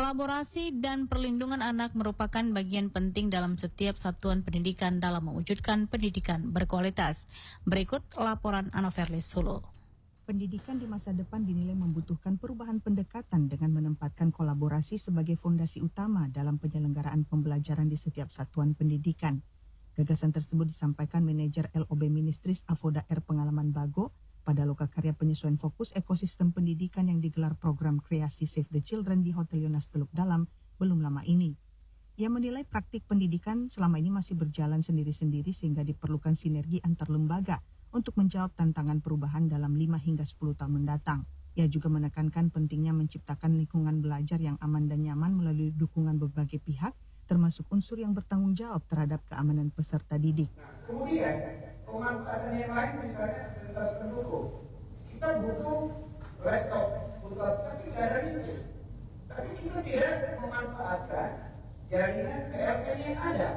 Kolaborasi dan perlindungan anak merupakan bagian penting dalam setiap satuan pendidikan dalam mewujudkan pendidikan berkualitas. Berikut laporan Anoverlis Sulu. Pendidikan di masa depan dinilai membutuhkan perubahan pendekatan dengan menempatkan kolaborasi sebagai fondasi utama dalam penyelenggaraan pembelajaran di setiap satuan pendidikan. Gagasan tersebut disampaikan manajer LOB Ministris Avoda R Pengalaman Bago pada lokakarya penyesuaian fokus ekosistem pendidikan yang digelar program kreasi Save the Children di Hotel Yonas Teluk Dalam belum lama ini. Ia menilai praktik pendidikan selama ini masih berjalan sendiri-sendiri sehingga diperlukan sinergi antar lembaga untuk menjawab tantangan perubahan dalam 5 hingga 10 tahun mendatang. Ia juga menekankan pentingnya menciptakan lingkungan belajar yang aman dan nyaman melalui dukungan berbagai pihak, termasuk unsur yang bertanggung jawab terhadap keamanan peserta didik. Kemudian, pemanfaatan yang lain misalnya fasilitas pendukung. Kita butuh laptop, tapi tidak ada listrik. Tapi kita tidak memanfaatkan jaringan PLN yang ada.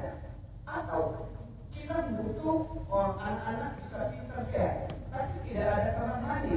Atau kita butuh anak-anak disabilitas tapi tidak ada kamar mandi.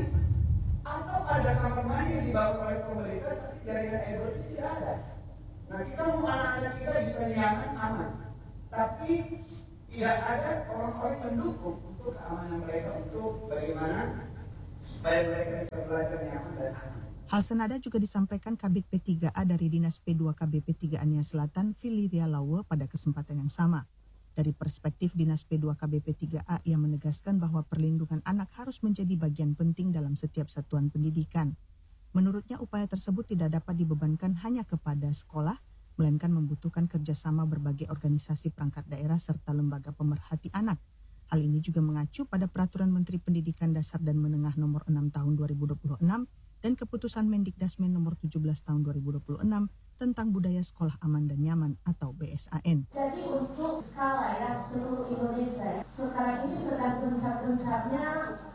Atau ada kamar mandi yang dibangun oleh pemerintah, tapi jaringan air bersih tidak ada. Nah, kita mau anak-anak kita bisa nyaman, aman. Tapi tidak ada orang-orang mendukung untuk keamanan mereka, untuk bagaimana supaya mereka bisa belajar nyaman dan aman. Hal senada juga disampaikan Kabid P3A dari Dinas P2 KB P3A Nia Selatan, Filiria Lawe pada kesempatan yang sama. Dari perspektif Dinas P2 KB P3A, ia menegaskan bahwa perlindungan anak harus menjadi bagian penting dalam setiap satuan pendidikan. Menurutnya upaya tersebut tidak dapat dibebankan hanya kepada sekolah, melainkan membutuhkan kerjasama berbagai organisasi perangkat daerah serta lembaga pemerhati anak. Hal ini juga mengacu pada Peraturan Menteri Pendidikan Dasar dan Menengah Nomor 6 Tahun 2026 dan Keputusan Mendikdasmen Nomor 17 Tahun 2026 tentang Budaya Sekolah Aman dan Nyaman atau BSAN. Jadi untuk skala seluruh Indonesia, sekarang ini sedang gencar-gencarnya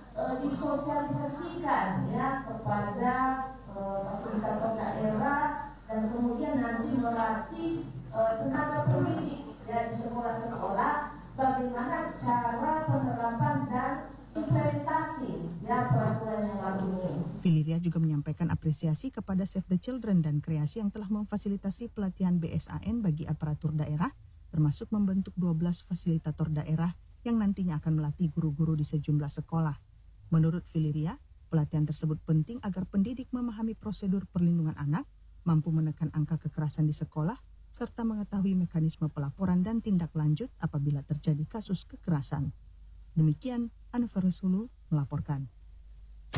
disosialisasikan kepada fasilitator daerah dan kemudian nanti melatih tenaga pendidik dari sekolah-sekolah bagaimana cara penerapan dan implementasi peraturan yang baru ini. Filiria juga menyampaikan apresiasi kepada Save the Children dan Kreasi yang telah memfasilitasi pelatihan BSAN bagi aparatur daerah, termasuk membentuk 12 fasilitator daerah yang nantinya akan melatih guru-guru di sejumlah sekolah. Menurut Filiria, pelatihan tersebut penting agar pendidik memahami prosedur perlindungan anak, mampu menekan angka kekerasan di sekolah, serta mengetahui mekanisme pelaporan dan tindak lanjut apabila terjadi kasus kekerasan. Demikian, Anoverlis Sulu melaporkan.